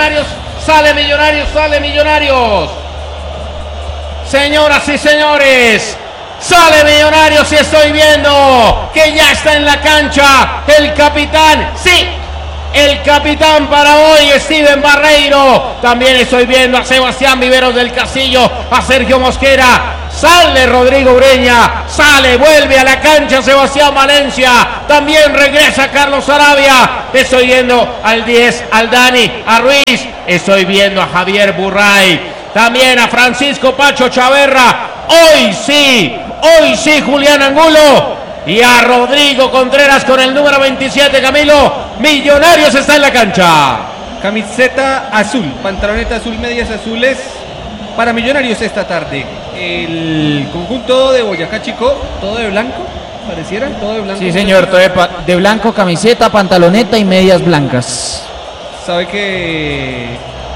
Millonarios, sale Millonarios, sale Millonarios. Señoras y señores, sale Millonarios y estoy viendo que ya está en la cancha el capitán, sí, el capitán para hoy, Steven Barreiro. También estoy viendo a Sebastián Viveros del Castillo, a Sergio Mosquera. Sale Rodrigo Ureña, sale, vuelve a la cancha Sebastián Valencia. También regresa Carlos Arabia. Estoy viendo al 10, al Dani, a Ruiz. Estoy viendo a Javier Burray. También a Francisco Pacho Chaverra. Hoy sí, Julián Angulo. Y a Rodrigo Contreras con el número 27, Camilo. Millonarios está en la cancha. Camiseta azul, pantaloneta azul, medias azules para Millonarios esta tarde. El conjunto de Boyacá Chico, todo de blanco, pareciera, todo de blanco. Sí, señor, todo de blanco, camiseta, pantaloneta y medias blancas. Sabe que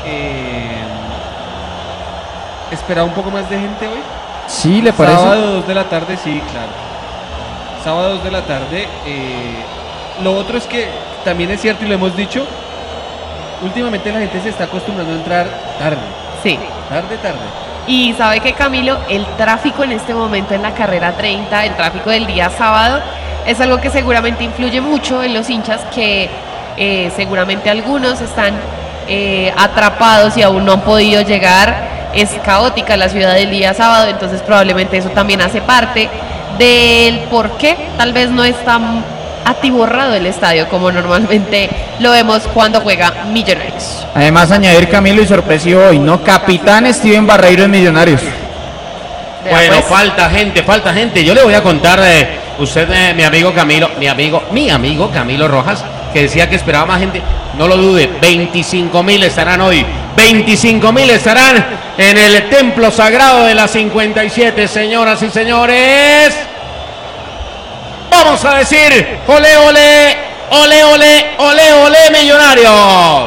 esperaba un poco más de gente hoy. Sí, ¿le parece? Sábado 2 de la tarde, sí, claro. Sábado 2 de la tarde. Lo otro es que también es cierto y lo hemos dicho, últimamente la gente se está acostumbrando a entrar tarde. Sí. Tarde. Y sabe que, Camilo, el tráfico en este momento en la carrera 30, el tráfico del día sábado, es algo que seguramente influye mucho en los hinchas que seguramente algunos están atrapados y aún no han podido llegar. Es caótica la ciudad del día sábado, entonces probablemente eso también hace parte del por qué tal vez no está atiborrado el estadio como normalmente lo vemos cuando juega Millonarios. Además, añadir, Camilo, y sorpresivo hoy, ¿no? Capitán Steven Barreiro en Millonarios. Bueno, pues, falta gente. Yo le voy a contar, usted, mi amigo Camilo, mi amigo Camilo Rojas, que decía que esperaba más gente. No lo dude, 25.000 estarán hoy. 25.000 estarán en el templo sagrado de la 57, señoras y señores. Vamos a decir, ole, ole, ole, ole, ole, ole, Millonarios.